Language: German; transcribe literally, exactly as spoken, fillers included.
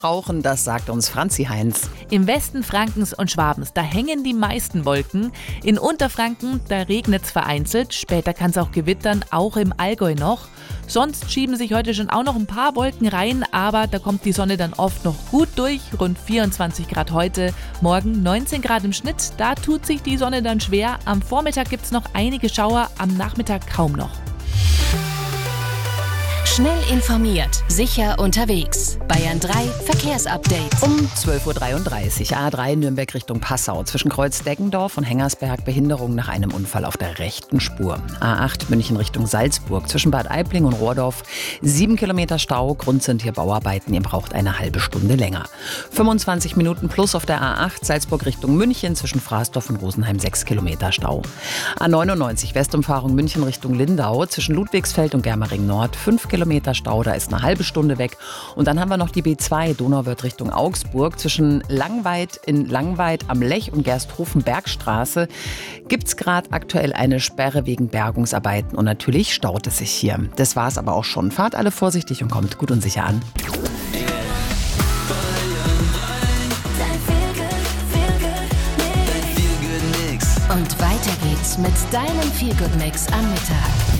Rauchen, das sagt uns Franzi Heinz. Im Westen Frankens und Schwabens, da hängen die meisten Wolken. In Unterfranken, da regnet es vereinzelt. Später kann es auch gewittern, auch im Allgäu noch. Sonst schieben sich heute schon auch noch ein paar Wolken rein, aber da kommt die Sonne dann oft noch gut durch. Rund vierundzwanzig Grad heute, morgen neunzehn Grad im Schnitt. Da tut sich die Sonne dann schwer. Am Vormittag gibt es noch einige Schauer, am Nachmittag kaum noch. Schnell informiert, sicher unterwegs. Bayern drei Verkehrsupdate. Um zwölf Uhr dreiunddreißig, A drei Nürnberg Richtung Passau. Zwischen Kreuz Deggendorf und Hengersberg Behinderung nach einem Unfall auf der rechten Spur. A acht München Richtung Salzburg. Zwischen Bad Aibling und Rohrdorf sieben Kilometer Stau. Grund sind hier Bauarbeiten. Ihr braucht eine halbe Stunde länger. fünfundzwanzig Minuten plus auf der A acht Salzburg Richtung München. Zwischen Fraßdorf und Rosenheim sechs Kilometer Stau. A neunundneunzig Westumfahrung München Richtung Lindau. Zwischen Ludwigsfeld und Germering Nord fünf Kilometer Stau. Da ist eine halbe Stunde weg. Und dann haben wir noch die B zwei Donauwörth Richtung Augsburg. Zwischen Langweid in Langweid am Lech und Gersthofen-Bergstraße gibt es gerade aktuell eine Sperre wegen Bergungsarbeiten. Und natürlich staut es sich hier. Das war es aber auch schon. Fahrt alle vorsichtig und kommt gut und sicher an. Und weiter geht's mit deinem Feel-Good-Mix am Mittag.